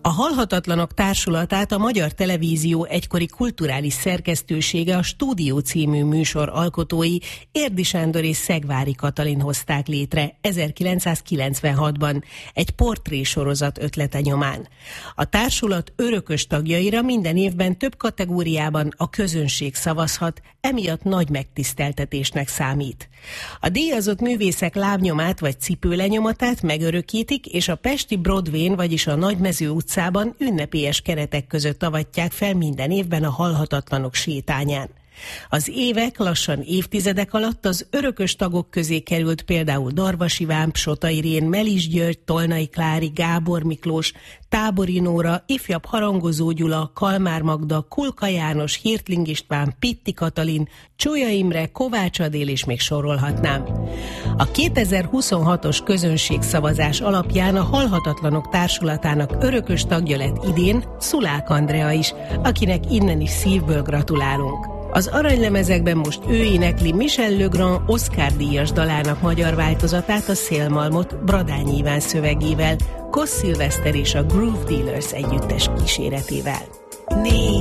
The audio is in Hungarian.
A Halhatatlanok Társulatát a Magyar Televízió egykori kulturális szerkesztősége, a Stúdió című műsor alkotói Érdi Sándor és Szegvári Katalin hozták létre 1996-ban egy portrésorozat ötlete nyomán. A társulat örökös tagjaira minden évben több kategóriában a közönség szavazhat, emiatt nagy megtiszteltetésnek számít. A díjazott művészek lábnyomát vagy cipőlenyomatát megörökítik, és a pesti Broadwayn, vagyis a Nagymező utcában ünnepélyes keretek között avatják fel minden évben a Halhatatlanok sétányán. Az évek, lassan évtizedek alatt az örökös tagok közé került például Darvas Iván, Psota Irén, Melis György, Tolnai Klári, Gábor Miklós, Tábori Nóra, ifjabb Harangozó Gyula, Kalmár Magda, Kulka János, Hirtling István, Pitti Katalin, Csolya Imre, Kovács Adél, és még sorolhatnám. A 2026-os közönségszavazás alapján a Halhatatlanok Társulatának örökös tagja lett idén Szulák Andrea is, akinek innen is szívből gratulálunk. Az aranylemezekben most ő énekli Michel Legrand Oscar-díjas dalának magyar változatát, a Szélmalmot Bradányi Iván szövegével, Kossz Szilveszter és a Groove Dealers együttes kíséretével.